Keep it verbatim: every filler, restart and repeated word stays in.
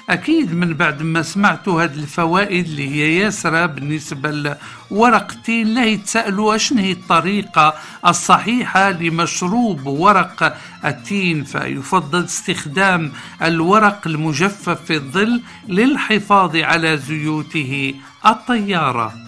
أكيد من بعد ما سمعتوا هذه الفوائد اللي هي ياسرة بالنسبة لورق التين، لا يتسألوا أشن هي الطريقة الصحيحة لمشروب ورق التين. فيفضل استخدام الورق المجفف في الظل للحفاظ على زيوته الطيارة.